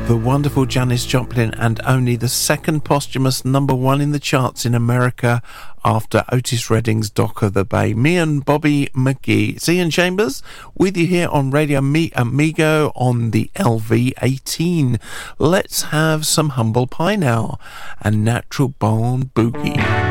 The wonderful Janis Joplin, and only the second posthumous #1 in the charts in America after Otis Redding's Dock of the Bay. Me and Bobby McGee. It's Ian Chambers with you here on Radio Mi Amigo on the LV18. Let's have some Humble Pie now and Natural Born Boogie.